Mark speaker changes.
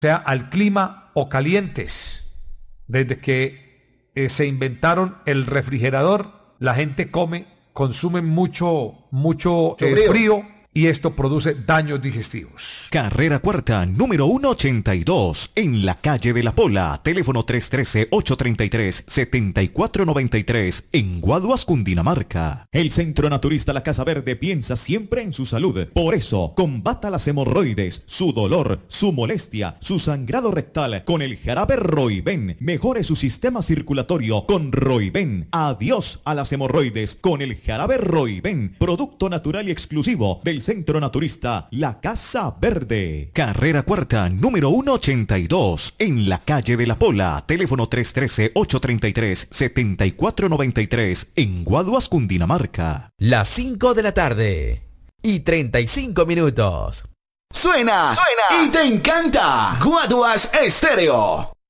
Speaker 1: sea al clima o calientes. Desde que se inventaron el refrigerador, la gente consume mucho frío y esto produce daños digestivos.
Speaker 2: Carrera Cuarta, número 182, en la calle de la Pola, teléfono 313-833-7493, en Guaduas, Cundinamarca. El Centro Naturista La Casa Verde piensa siempre en su salud. Por eso, combata las hemorroides, su dolor, su molestia, su sangrado rectal con el jarabe Roiben. Mejore su sistema circulatorio con Roiben. Adiós a las hemorroides con el jarabe Roiben, producto natural y exclusivo del Centro Naturista La Casa Verde. Carrera Cuarta, número 182, en la calle de la Pola, teléfono 313-833-7493, en Guaduas, Cundinamarca.
Speaker 3: Las 5 de la tarde y 35 minutos.
Speaker 4: Suena y te encanta Guaduas Estéreo.